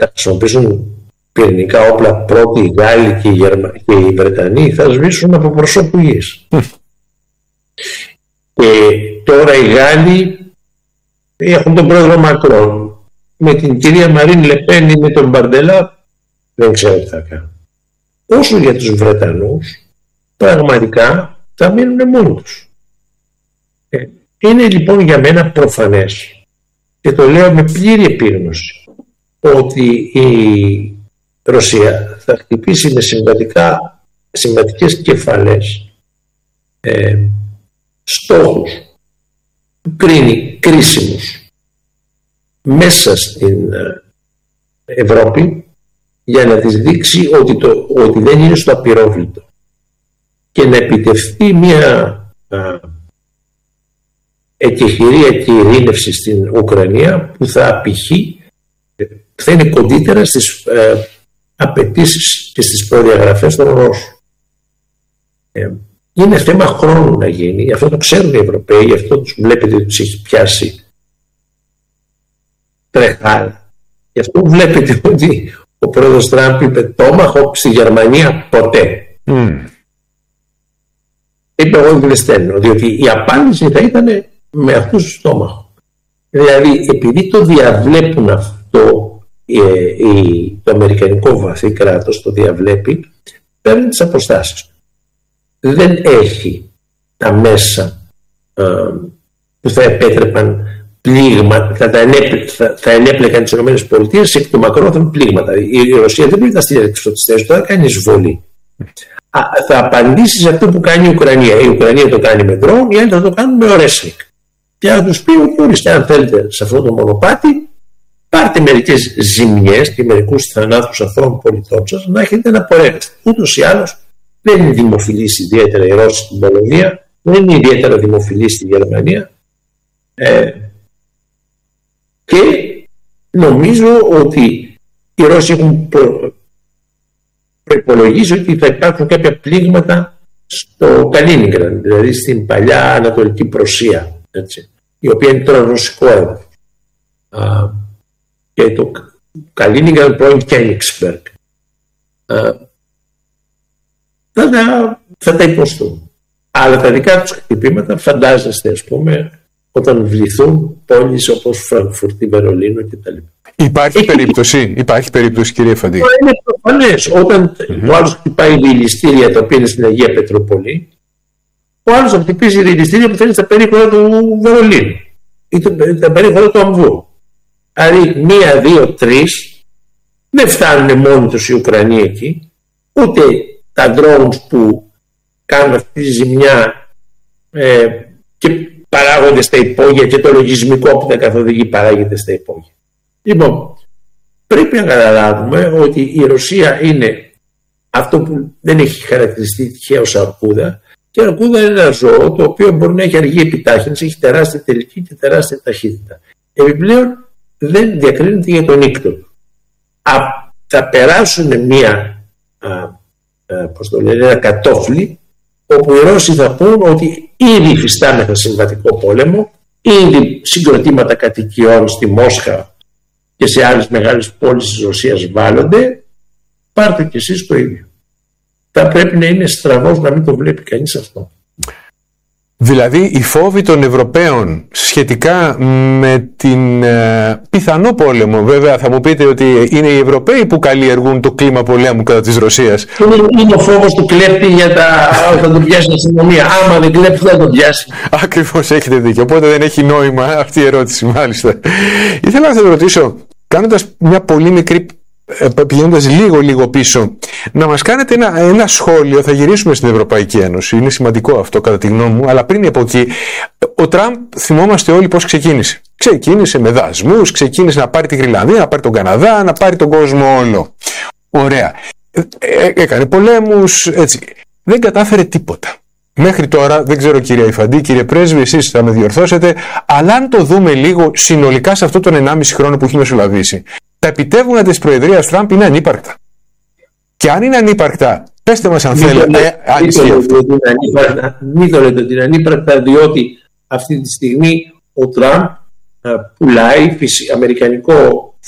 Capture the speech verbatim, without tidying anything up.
θα χρησιμοποιήσουν πυρηνικά όπλα πρώτοι οι Γάλλοι και οι, Γερμα... και οι Βρετανοί, θα σβήσουν από προσώπου γης. Και τώρα οι Γάλλοι έχουν τον πρόεδρο Μακρόν. Με την κυρία Μαρίν Λεπέν ή με τον Μπαρντελά δεν ξέρω τι θα κάνουν. Όσο για τους Βρετανούς, πραγματικά θα μείνουν μόνοι τους. Ε, είναι λοιπόν για μένα προφανές, και το λέω με πλήρη επίγνωση, ότι η Ρωσία θα χτυπήσει με συμβατικά, συμβατικές κεφαλές ε, στόχους που κρίνει κρίσιμους μέσα στην Ευρώπη, για να της δείξει ότι, το, ότι δεν είναι στο απειρόβλητο και να επιτευχθεί μια α, εκεχηρία και ειρήνευση στην Ουκρανία που θα απηχεί, θα είναι κοντύτερα στις ε, απαιτήσεις και στις προδιαγραφές των Ρώσων. Ε, είναι θέμα χρόνου να γίνει, αυτό το ξέρουν οι Ευρωπαίοι, γι' αυτό τους βλέπετε ότι τους έχει πιάσει τρεχάλα. Γι' αυτό βλέπετε ότι ο πρόεδρος Τραμπ είπε Τόμαχοκ στη Γερμανία ποτέ. Mm. Είπε εγώ δεν στέλνω, διότι η απάντηση θα ήταν με αυτούς τους Τόμαχοκ. Δηλαδή επειδή το διαβλέπουν αυτό, ε, ε, το αμερικανικό βαθύ κράτος το διαβλέπει, παίρνει τις αποστάσεις. Δεν έχει τα μέσα ε, που θα επέτρεπαν πλήγματα, θα, θα, θα ενέπλεκαν τις ΗΠΑ σε εκ του μακρόθεν πλήγματα. Η Ρωσία δεν μπορεί να στείλει εξωτιστές, το θα κάνει εισβολή. Α, θα απαντήσει σε αυτό που κάνει η Ουκρανία. Η Ουκρανία το κάνει με ντρόν, οι άλλοι θα το κάνουν με ορέσνικ. Και θα τους πει ότι ορίστε, αν θέλετε σε αυτό το μονοπάτι, πάρτε μερικές ζημιές και μερικούς θανάτους ανθρώπων πολιτών σας, να έχετε να πορεύεστε. Ούτως ή άλλως δεν είναι δημοφιλής ιδιαίτερα η Ρώσοι στην Πολωνία, δεν είναι ιδιαίτερα δημοφιλής στη Γερμανία. Ε, και νομίζω ότι οι Ρώσοι έχουν προ... προϋπολογίσει ότι θα υπάρχουν κάποια πλήγματα στο Καλίνιγκραντ, δηλαδή στην παλιά Ανατολική Πρωσία, έτσι, η οποία είναι τώρα ρωσικό έδαφος. Και το Καλίνιγκραντ πρώην Κένιγκσμπεργκ. Θα τα, θα τα υποστούν. Αλλά τα δικά τους χτυπήματα φαντάζεστε, ας πούμε, όταν βληθούν πόλεις όπως Φραγκφουρτή, Βερολίνο κτλ. Υπάρχει Έχει... περίπτωση, υπάρχει περίπτωση κύριε Φαντή. Είναι προφανές. Όταν mm-hmm. ο άλλος χτυπάει διελιστήρια τα οποία είναι στην Αγία Πετροπολή, ο άλλος θα χτυπήσει διελιστήρια που θέλει στα περίχωρα του Βερολίνου ή τα περίχωρα του Αμβούργου. Δηλαδή μία, δύο, τρεις δεν φτάνουν μόνοι τους οι Ουκρανοί εκεί, ούτε τα drones που κάνουν αυτή τη ζημιά ε, και παράγονται στα υπόγεια και το λογισμικό που τα καθοδηγεί παράγεται στα υπόγεια. Λοιπόν, πρέπει να καταλάβουμε ότι η Ρωσία είναι αυτό που δεν έχει χαρακτηριστεί τυχαία ως αρκούδα, και η αρκούδα είναι ένα ζώο το οποίο μπορεί να έχει αργή επιτάχυνση, έχει τεράστια τελική και τεράστια ταχύτητα. Επιπλέον δεν διακρίνεται για τον ίκτο του. Θα περάσουν μία α, α, πώς το λένε, ένα κατόφλι όπου οι Ρώσοι θα πούν ότι ήδη υφιστάμεθα συμβατικό πόλεμο, ήδη συγκροτήματα κατοικιών στη Μόσχα και σε άλλες μεγάλες πόλεις της Ρωσίας βάλλονται, πάρτε κι εσείς το ίδιο. Θα πρέπει να είναι στραβός να μην το βλέπει κανείς αυτό. Δηλαδή οι φόβοι των Ευρωπαίων σχετικά με την ε, πιθανό πόλεμο, βέβαια θα μου πείτε ότι είναι οι Ευρωπαίοι που καλλιεργούν το κλίμα πολέμου κατά της Ρωσίας. Είναι, είναι ο φόβος του κλέπτη για τα θα τον πιάσει η αστυνομία. Άμα δεν κλέπτει θα τον πιάσει. Ακριβώς, έχετε δίκιο. Οπότε δεν έχει νόημα αυτή η ερώτηση, μάλιστα. Ήθελα να σας ρωτήσω, κάνοντας μια πολύ μικρή, πηγαίνοντας λίγο λίγο πίσω, να μας κάνετε ένα, ένα σχόλιο. Θα γυρίσουμε στην Ευρωπαϊκή Ένωση, είναι σημαντικό αυτό κατά τη γνώμη μου, αλλά πριν από εκεί, ο Τραμπ θυμόμαστε όλοι πώς ξεκίνησε. Ξεκίνησε με δασμούς, ξεκίνησε να πάρει τη Γρυλανδία, να πάρει τον Καναδά, να πάρει τον κόσμο όλο. Ωραία. Έ, έκανε πολέμους, έτσι. Δεν κατάφερε τίποτα. Μέχρι τώρα, δεν ξέρω κυρία Ιφαντή, κύριε Πρέσβη, εσείς θα με διορθώσετε, αλλά αν το δούμε λίγο συνολικά σε αυτόν τον ενάμιση χρόνο που έχει μεσολαβήσει, τα επιτεύγματα της Προεδρίας Τραμπ είναι ανύπαρκτα. Και αν είναι ανύπαρκτα, πέστε μας αν θέλετε. Μην το λέτε ότι είναι ανύπαρκτα, διότι αυτή τη στιγμή ο Τραμπ πουλάει αμερικανικό